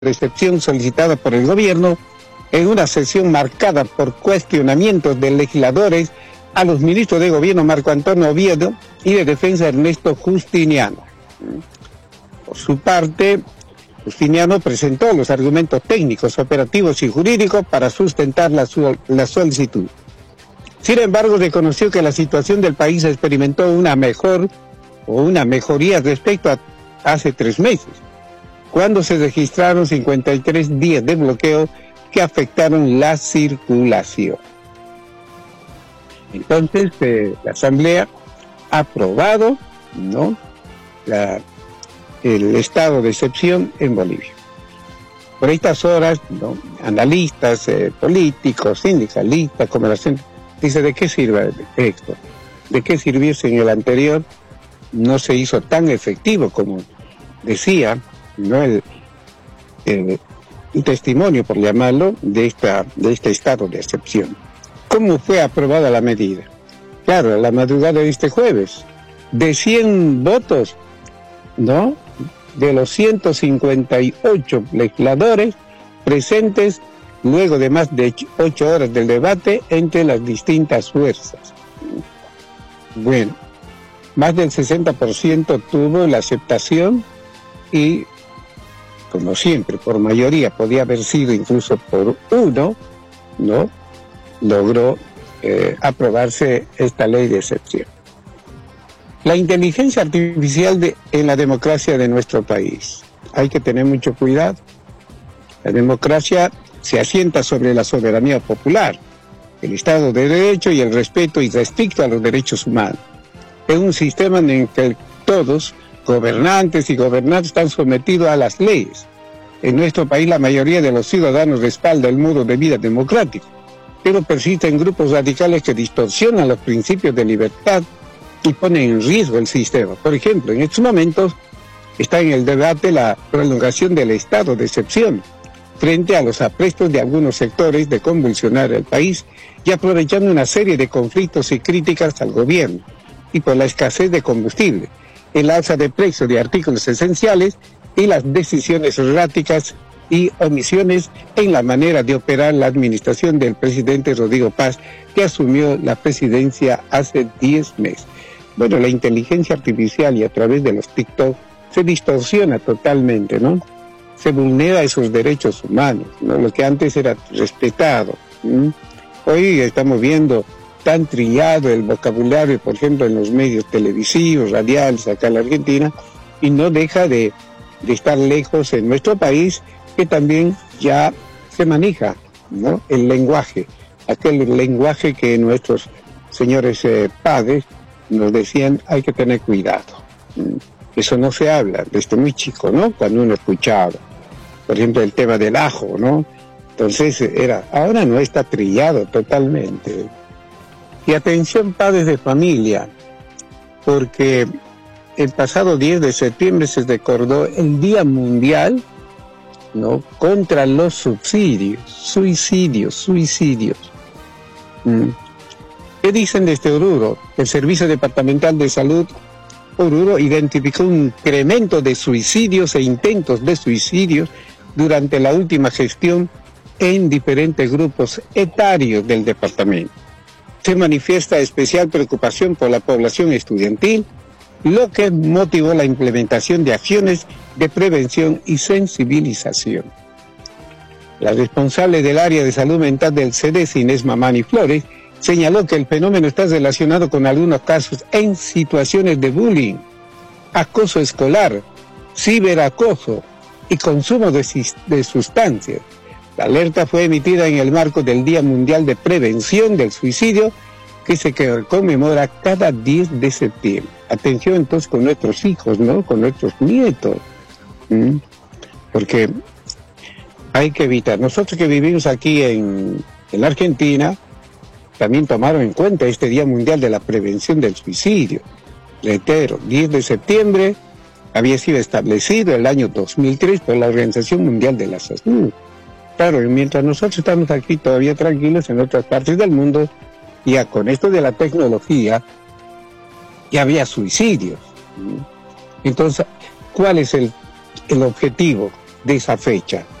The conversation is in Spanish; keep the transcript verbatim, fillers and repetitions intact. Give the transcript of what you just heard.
excepción solicitada por el gobierno en una sesión marcada por cuestionamientos de legisladores a los ministros de gobierno Marco Antonio Oviedo y de defensa Ernesto Justiniano. Por su parte, Justiniano presentó los argumentos técnicos, operativos y jurídicos para sustentar la, la solicitud. Sin embargo, reconoció que la situación del país experimentó una mejor o una mejoría respecto a hace tres meses, cuando se registraron cincuenta y tres días de bloqueo que afectaron la circulación. Entonces, eh, la Asamblea ha aprobado, ¿no?, la, el estado de excepción en Bolivia. Por estas horas, ¿no?, analistas, eh, políticos, sindicalistas, comerciantes, dice, ¿de qué sirve esto? ¿De qué sirvió si en el anterior no se hizo tan efectivo como decía, ¿no?, el, el, el testimonio, por llamarlo, de, esta, de este estado de excepción? ¿Cómo fue aprobada la medida? Claro, a la madrugada de este jueves, de cien votos, ¿no?, de los ciento cincuenta y ocho legisladores presentes, luego de más de ocho horas del debate entre las distintas fuerzas. Bueno, más del sesenta por ciento tuvo la aceptación y, como siempre, por mayoría, podía haber sido incluso por uno, ¿no?, logró eh, aprobarse esta ley de excepción. La inteligencia artificial de, en la democracia de nuestro país. Hay que tener mucho cuidado. La democracia se asienta sobre la soberanía popular, el Estado de Derecho y el respeto irrestricto a los derechos humanos. Es un sistema en el que todos, gobernantes y gobernantes, están sometidos a las leyes. En nuestro país la mayoría de los ciudadanos respalda el modo de vida democrático, pero persisten grupos radicales que distorsionan los principios de libertad y ponen en riesgo el sistema. Por ejemplo, en estos momentos está en el debate la prolongación del estado de excepción frente a los aprestos de algunos sectores de convulsionar el país y aprovechando una serie de conflictos y críticas al gobierno y por la escasez de combustible, el alza de precios de artículos esenciales y las decisiones erráticas y omisiones en la manera de operar la administración del presidente Rodrigo Paz, que asumió la presidencia hace diez meses. Bueno, la inteligencia artificial y a través de los TikTok se distorsiona totalmente, ¿no? Se vulnera esos derechos humanos, ¿no?, lo que antes era respetado. ¿sí? Hoy estamos viendo tan trillado el vocabulario, por ejemplo, en los medios televisivos, radiales, acá en la Argentina, y no deja de, de estar lejos en nuestro país, que también ya se maneja, ¿no?, el lenguaje, aquel lenguaje que nuestros señores eh, padres nos decían, hay que tener cuidado. Eso no se habla desde muy chico, ¿no?, cuando uno escuchaba, por ejemplo, el tema del ajo, ¿no? Entonces, era, ahora no está trillado totalmente. Y atención, padres de familia, porque el pasado diez de septiembre se recordó el Día Mundial, ¿no?, contra los subsidios, suicidios, suicidios. ¿Mm? ¿Qué dicen de este Oruro? El Servicio Departamental de Salud Oruro identificó un incremento de suicidios e intentos de suicidios durante la última gestión en diferentes grupos etarios del departamento. Se manifiesta especial preocupación por la población estudiantil, lo que motivó la implementación de acciones de prevención y sensibilización. La responsable del área de salud mental del C D C, Inés Mamani Flores, señaló que el fenómeno está relacionado con algunos casos en situaciones de bullying, acoso escolar, ciberacoso y consumo de, de sustancias. La alerta fue emitida en el marco del Día Mundial de Prevención del Suicidio, que se conmemora cada diez de septiembre. Atención entonces con nuestros hijos, ¿no?, con nuestros nietos, ¿Mm? porque hay que evitar. Nosotros que vivimos aquí en, en la Argentina, también tomaron en cuenta este Día Mundial de la Prevención del Suicidio. Reitero, diez de septiembre había sido establecido el año dos mil tres por la Organización Mundial de la Salud. Claro, mientras nosotros estamos aquí todavía tranquilos, en otras partes del mundo, ya con esto de la tecnología, ya había suicidios. Entonces, ¿cuál es el, el objetivo? de esa fecha.